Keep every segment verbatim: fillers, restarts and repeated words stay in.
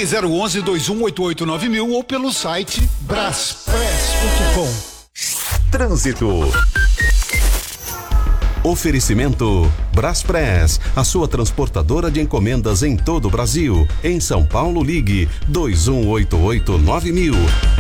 Ligue zero onze, dois um oito oito, nove mil ou pelo site braspress ponto com. Trânsito. Oferecimento Braspress, a sua transportadora de encomendas em todo o Brasil. Em São Paulo, ligue dois um oito oito, nove mil.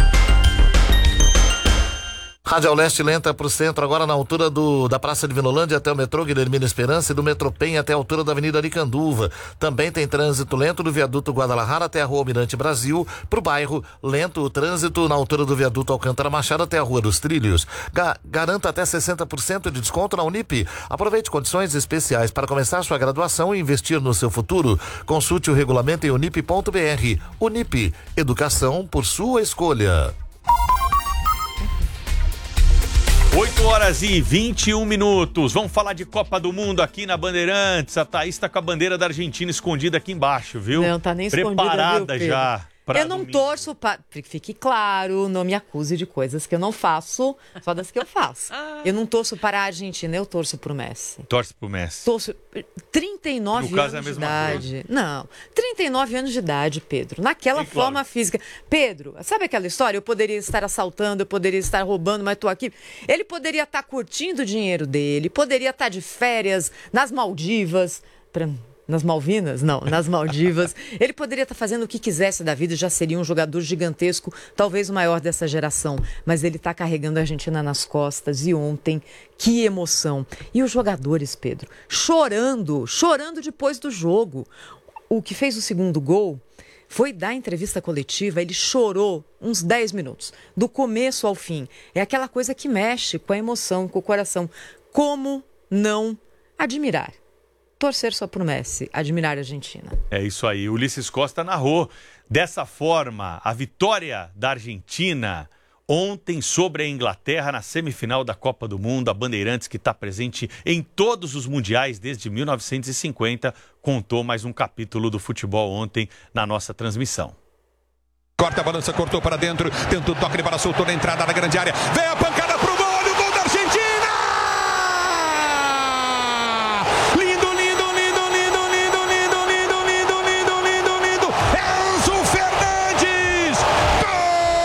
Rádio Leste lenta para o centro, agora na altura do, da Praça de Vinolândia até o metrô Guilhermina Esperança e do metrô Penha até a altura da Avenida Aricanduva. Também tem trânsito lento do viaduto Guadalajara até a Rua Almirante Brasil. Para o bairro, lento o trânsito na altura do viaduto Alcântara Machado até a Rua dos Trilhos. Ga- garanta até sessenta por cento de desconto na Unip. Aproveite condições especiais para começar sua graduação e investir no seu futuro. Consulte o regulamento em unip ponto br. Unip, educação por sua escolha. oito horas e vinte e um minutos. Vamos falar de Copa do Mundo aqui na Bandeirantes. A Thaís tá com a bandeira da Argentina escondida aqui embaixo, viu? Não, tá nem escondida, Preparada viu, já. Eu não domingo. torço para... Fique claro, não me acuse de coisas que eu não faço, só das que eu faço. Eu não torço para a Argentina, eu torço pro Messi. Torce pro Messi. Torço... trinta e nove no caso anos é a mesma de idade. coisa. Não, trinta e nove anos de idade, Pedro. Naquela Sim, forma claro. física. Pedro, sabe aquela história? Eu poderia estar assaltando, eu poderia estar roubando, mas tô aqui. Ele poderia estar curtindo o dinheiro dele, poderia estar de férias nas Maldivas, pra... Nas Malvinas? Não, nas Maldivas. Ele poderia estar fazendo o que quisesse da vida, já seria um jogador gigantesco, talvez o maior dessa geração. Mas ele está carregando a Argentina nas costas. E ontem, que emoção. E os jogadores, Pedro, chorando, chorando depois do jogo. O que fez o segundo gol foi dar entrevista coletiva, ele chorou uns dez minutos, do começo ao fim. É aquela coisa que mexe com a emoção, com o coração. Como não admirar? Torcer só pro Messi, admirar a Argentina. É isso aí. Ulisses Costa narrou dessa forma a vitória da Argentina ontem sobre a Inglaterra na semifinal da Copa do Mundo. A Bandeirantes, que está presente em todos os mundiais desde mil novecentos e cinquenta, contou mais um capítulo do futebol ontem na nossa transmissão. Corta a balança, cortou para dentro, tenta o toque, ele para soltou na entrada da grande área. Vem a pancada pro